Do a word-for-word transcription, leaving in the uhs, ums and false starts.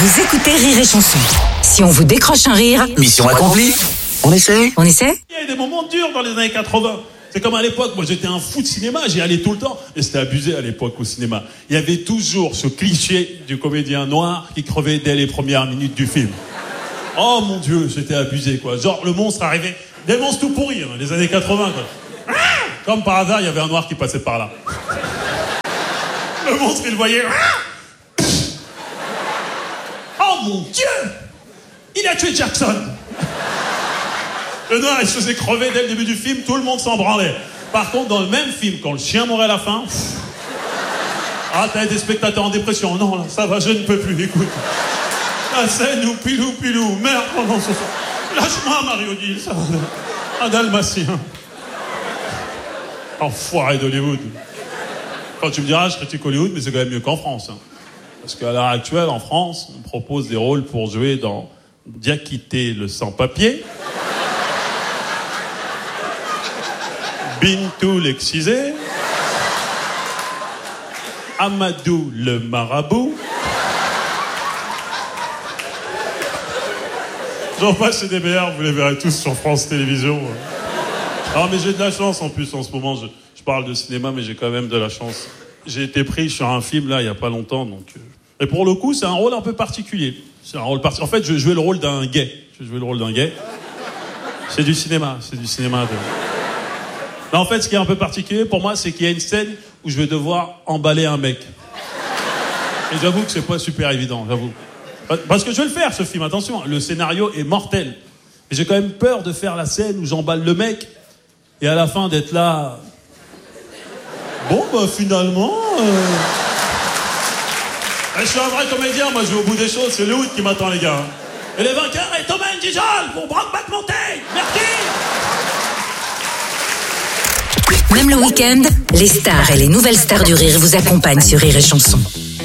Vous écoutez Rire et Chanson. Si on vous décroche un rire, mission accomplie. On essaie On essaie? Il y a eu des moments durs dans les années quatre-vingts. C'est comme à l'époque, moi j'étais un fou de cinéma, j'y allais tout le temps. Et c'était abusé à l'époque au cinéma. Il y avait toujours ce cliché du comédien noir qui crevait dès les premières minutes du film. Oh mon Dieu, j'étais abusé quoi. Genre le monstre arrivait, des monstres tout pourris, hein, les années quatre-vingts quoi. Comme par hasard, il y avait un noir qui passait par là. Le monstre, il le voyait. Oh mon Dieu! Il a tué Jackson! Le noir, il se faisait crever dès le début du film, tout le monde s'en branlait. Par contre, dans le même film, quand le chien mourait à la fin... Pff, ah, t'as des spectateurs en dépression. Non, là, ça va, je ne peux plus, écoute. La scène où pilou, pilou, merde, oh non, ce soir. Lâche-moi, Mario Guil, ça va. Un dalmatien. Enfoiré d'Hollywood. Quand tu me diras, je critique Hollywood, mais c'est quand même mieux qu'en France. Hein. Parce qu'à l'heure actuelle, en France, on propose des rôles pour jouer dans Diakité le sans-papier, Bintou l'excisé, Amadou le marabout. J'en passe chez D B R, vous les verrez tous sur France Télévisions. Non mais j'ai de la chance en plus en ce moment, je, je parle de cinéma mais j'ai quand même de la chance. J'ai été pris sur un film là il y a pas longtemps donc... Et pour le coup c'est un rôle un peu particulier. C'est un rôle parti... En fait je jouais le rôle d'un gay. Je jouais le rôle d'un gay. C'est du cinéma, c'est du cinéma de... Mais en fait, ce qui est un peu particulier pour moi, c'est qu'il y a une scène où je vais devoir emballer un mec. Et j'avoue que c'est pas super évident, j'avoue. Parce que je vais le faire, ce film, attention, le scénario est mortel. Mais j'ai quand même peur de faire la scène où j'emballe le mec, et à la fin d'être là... Bon, bah finalement... Euh... Je suis un vrai comédien, moi je vais au bout des choses, c'est le Hood qui m'attend les gars. Et les vainqueurs, et Thomas N'Djidjal pour Brokeback Mountain. Merci. Même le week-end, les stars et les nouvelles stars du rire vous accompagnent sur Rire et Chanson.